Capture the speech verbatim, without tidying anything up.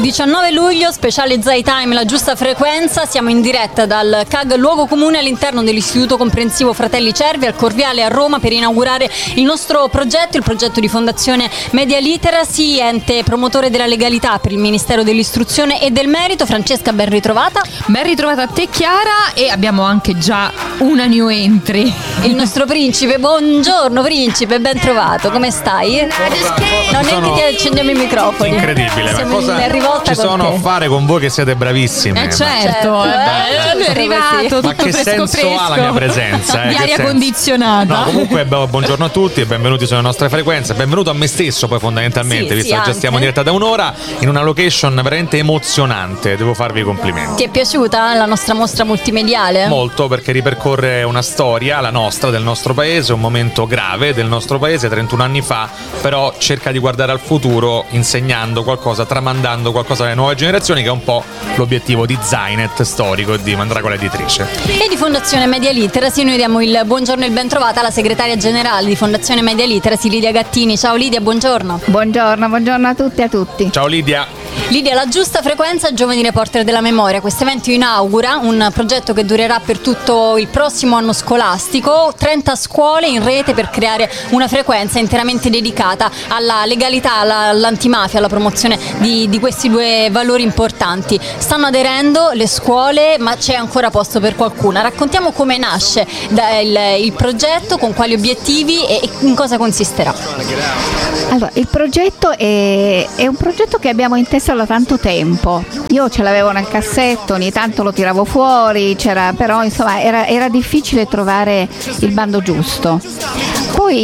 diciannove luglio, speciale Zai Time, la giusta frequenza. Siamo in diretta dal C A G Luogo Comune all'interno dell'Istituto Comprensivo Fratelli Cervi al Corviale a Roma per inaugurare il nostro progetto, il progetto di Fondazione Media Literacy, ente promotore della legalità per il Ministero dell'Istruzione e del Merito. Francesca, ben ritrovata. Ben ritrovata a te, Chiara, e abbiamo anche già una new entry. Il nostro principe, buongiorno principe, ben trovato, come stai? Non è che ti accendiamo i microfoni. Incredibile, siamo ma cosa in rivolta ci con sono te. a fare con voi che siete bravissime? Eh certo, Ma- eh, lui è arrivato tutto Ma che fresco senso fresco ha la mia presenza? Eh? di Che aria senso? condizionata. No, comunque bu- buongiorno a tutti e benvenuti sulle nostre frequenze. Benvenuto a me stesso poi fondamentalmente, Sì, visto sì, che già anche. stiamo in diretta da un'ora in una location veramente emozionante. Devo farvi i complimenti. Ti è piaciuta la nostra mostra multimediale? Molto, perché ripercorre una storia, la nostra, del nostro paese, un momento grave del nostro paese trentuno anni fa, però cerca di guardare al futuro insegnando qualcosa, tramandando qualcosa alle nuove generazioni, che è un po' l'obiettivo di Zainet storico e di Mandragola Editrice. E di Fondazione Media Literacy noi diamo il buongiorno e il ben trovata alla segretaria generale di Fondazione Media Literacy, Lidia Gattini. Ciao Lidia, buongiorno. Buongiorno, buongiorno a tutti e a tutti. Ciao Lidia. Lidia, la giusta frequenza, Giovani Reporter della Memoria. Questo evento inaugura un progetto che durerà per tutto il prossimo anno scolastico, trenta scuole in rete per creare una frequenza interamente dedicata alla legalità, alla- all'antimafia, alla promozione di, di questi due valori importanti. Stanno aderendo le scuole, ma c'è ancora posto per qualcuna. Raccontiamo come nasce da- il, il progetto, con quali obiettivi e, e in cosa consisterà. Allora, il progetto è, è un progetto che abbiamo in testa da tanto tempo. Io ce l'avevo nel cassetto, ogni tanto lo tiravo fuori, c'era, però insomma era, era difficile trovare il bando giusto. Poi